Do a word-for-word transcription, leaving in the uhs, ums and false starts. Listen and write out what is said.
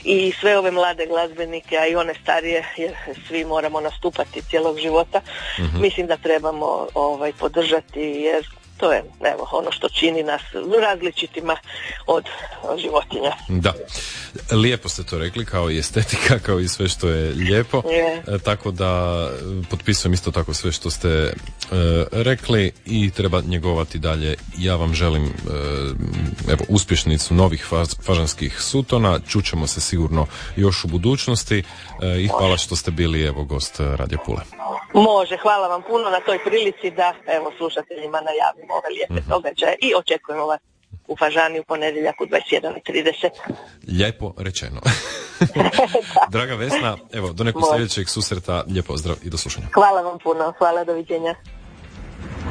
i sve ove mlade glazbenike, a i one starije, jer svi moramo nastupati cijelog života. Mm-hmm. Mislim da trebamo ovaj, podržati, jer to je evo, ono što čini nas različitima od, od životinja. Da, lijepo ste to rekli, kao i estetika, kao i sve što je lijepo. Yeah. E, tako da potpisujem isto tako sve što ste e, rekli i treba njegovati dalje. Ja vam želim e, evo, uspješnicu novih faz, fažanskih sutona. Čućemo se sigurno još u budućnosti e, i hvala što ste bili evo gost Radio Pule. Može, hvala vam puno na toj prilici da evo slušateljima najavimo ove lijepe mm-hmm. događaje i očekujemo vas u Fažani u ponedjeljak u dvadeset jedan i trideset. Lijepo rečeno. Draga Vesna, evo do nekog sljedećeg susreta, lijep pozdrav i do slušanja. Hvala vam puno, hvala, doviđenja.